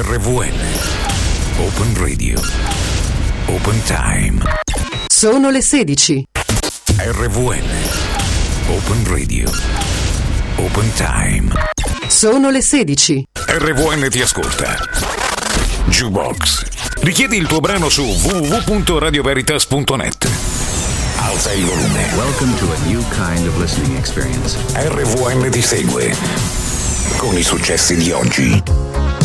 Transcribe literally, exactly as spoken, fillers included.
R V N Open Radio Open Time. Sono le sedici. R V N Open Radio Open Time. Sono le sedici. R V N ti ascolta. Jukebox. Richiedi il tuo brano su w w w punto radio veritas punto net. Alza il volume. Welcome to a new kind of listening experience. R V N ti segue con i successi di oggi.